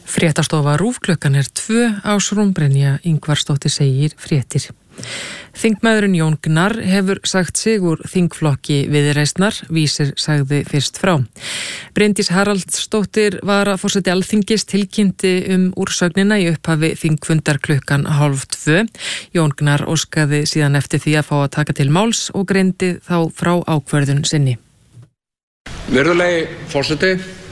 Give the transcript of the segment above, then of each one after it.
Fréttastofa RÚV klukkan 2 á Brynja Ingvarsdóttir segir fréttir. Þingmaðurinn Jón Gnarr hefur sagt sig úr þingflokki Viðreisnar, Vísir sagði fyrst frá. Bryndís Haraldsdóttir varaforseti Alþingis tilkynnti úrsögnina í upphafi þingfundar klukkan 1:30. Jón Gnarr óskaði síðan eftir því að fá að taka til máls og greindi þá frá ákvörðun sinni. Virðulegi forseti,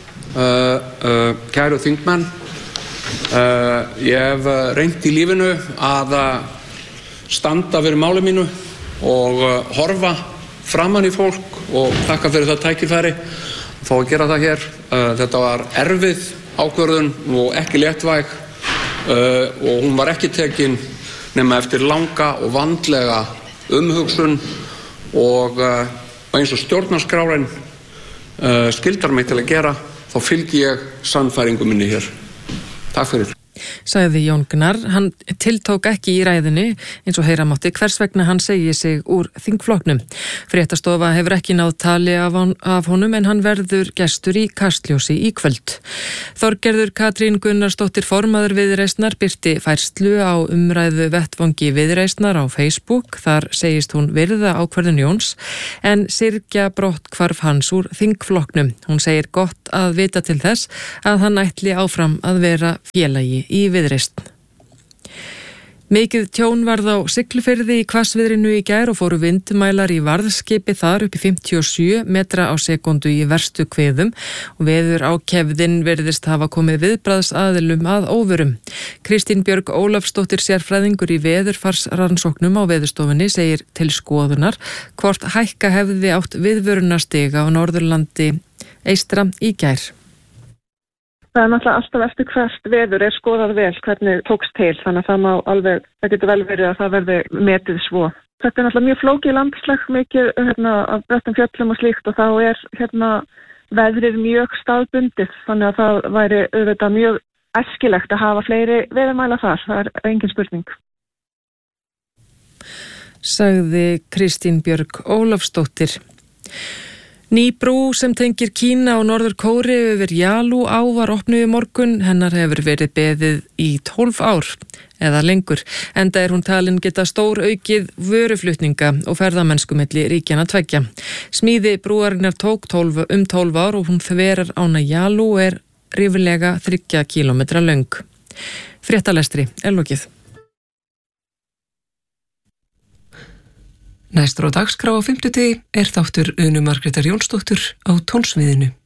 kæru þingmenn, ég hef reynt í lífinu að standa fyrir máli mínu og horfa framan í fólk og þakka fyrir það tækifæri að fá að gera það hér. Þetta var erfið ákvörðun og ekki léttvæg og hún var ekki tekin nema eftir langa og vandlega umhugsun og eins og stjórnarskráin skyldar mig til að gera, þá fylgi ég sannfæringu minni hér. Takk fyrir. Sagði Jón Gnarr. Hann tiltók ekki í ræðunni eins og heyra mátti hvers vegna hann segi sig úr þingflokknum. Fréttastofa hefur ekki náð tali af honum en hann verður gestur í Kastljósi í kvöld. Þorgerður Katrín Gunnarsdóttir formaður Viðreisnar birti færslu á umræðu vettvangi Viðreisnar á Facebook. Þar segist hún virða ákvörðun Jóns en syrgja brotthvarf hans úr þingflokknum. Hún segir gott að vita til þess að hann ætli áfram að vera félagi í Viðreisn. Mikið tjón varð á Siglufirði í hvassviðrinu í gær og fóru vindmælar í varðskipi þar upp í 57 metra á sekundu í verstu kviðum og veður ákefðin virðist hafa komið viðbragðsaðilum að óvörum. Kristín Björg Ólafsdóttir sérfræðingur í veðurfarsrannsóknum á Veðurstofunni segir til skoðunar hvort hækka hefði átt viðvörunarstiga á Norðurlandi eystra í gær. Það er náttúrulega alltaf eftir hvert veður skoðað vel hvernig tókst til, þannig að það getur vel verið að það verði metið svo. Þetta er náttúrulega mjög flókið landslag, mikið af brettum fjöllum og slíkt og þá er veðrið mjög staðbundið, þannig að það væri auðvitað mjög æskilegt að hafa fleiri veðurmæla þar, það er engin spurning. Sagði Kristín Björg Ólafsdóttir. Ný brú sem tengir Kína og Norður Kóreu yfir Yalu á var opnuð í morgun. Hennar hefur verið beðið í 12 ár eða lengur, enda er hún talin geta stór aukið vöruflutninga og ferðamennsku milli ríkjanna tveggja. Smíði brúarinnar tók 12 ár og hún þverar ána Yalu og er ríflega 3 kílómetra löng. Fréttalestri er lokið. Næstur á dagskrá á 50 er þáttur Unu Margrétar Jónsdóttur á tónsviðinu.